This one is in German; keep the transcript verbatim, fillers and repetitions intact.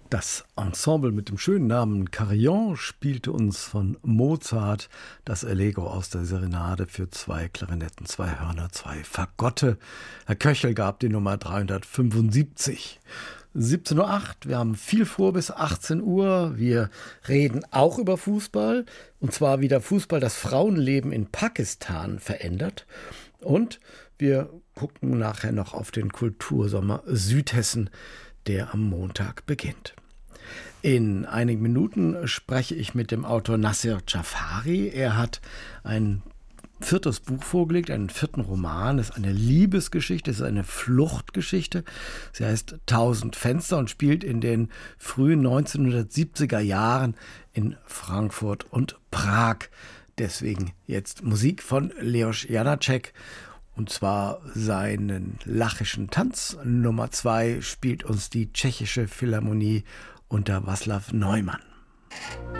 Das Ensemble mit dem schönen Namen Carillon spielte uns von Mozart das Allegro aus der Serenade für zwei Klarinetten, zwei Hörner, zwei Fagotte. Herr Köchel gab die Nummer dreihundertfünfundsiebzig. siebzehn Uhr acht, wir haben viel vor bis achtzehn Uhr. Wir reden auch über Fußball, und zwar wie der Fußball das Frauenleben in Pakistan verändert. Und wir gucken nachher noch auf den Kultursommer Südhessen, der am Montag beginnt. In einigen Minuten spreche ich mit dem Autor Nassir Jafari. Er hat ein viertes Buch vorgelegt, einen vierten Roman. Es ist eine Liebesgeschichte, es ist eine Fluchtgeschichte. Sie heißt Tausend Fenster und spielt in den frühen neunzehnhundertsiebziger Jahren in Frankfurt und Prag. Deswegen jetzt Musik von Leos Janáček. Und zwar seinen Lachischen Tanz. Nummer zwei spielt uns die Tschechische Philharmonie unter Václav Neumann.